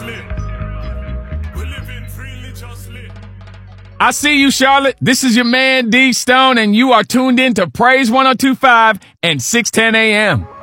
I see you, Charlotte. This is your man, D Stone, and you are tuned in to Praise 102.5 and 610 AM.